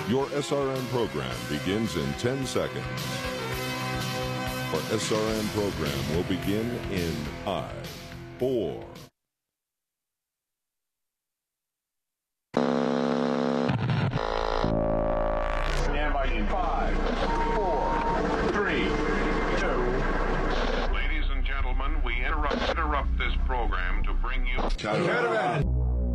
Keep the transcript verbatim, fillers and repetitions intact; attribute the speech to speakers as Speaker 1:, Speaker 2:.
Speaker 1: Your S R N program begins in ten seconds. Our S R N program will begin in five, four.
Speaker 2: Stand by in five, four, three, two.
Speaker 3: Ladies and gentlemen, we interrupt interrupt this program to bring you.